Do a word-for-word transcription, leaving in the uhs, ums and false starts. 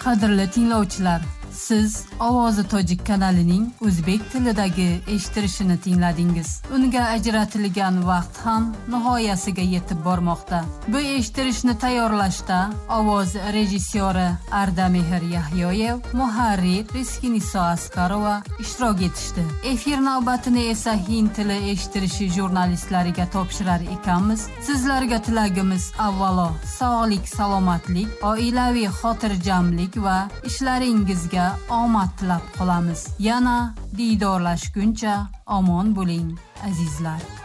Qadrli tinglovchilar, siz Ovozi Tojik kanalining o'zbek tilidagi eshittirishini tingladingiz. Unga ajratilgan vaqt ham nihoyasiga yetib bormoqda. Bu eshittirishni tayyorlashda ovoz rejissyori Ardamehr Yahyoyev, muharrir Rizkiniso Askarova ishtirok etishdi. Efir navbatini esa hind tili eshittirishi jurnalistlariga topshirar ekanmiz. Sizlarga tilagimiz avvalo sog'lik, salomatlik, oilaviy xotirjamlik va ishlaringizga omad tilab qolamiz. Yana diydorlashguncha omon bo'ling azizlar.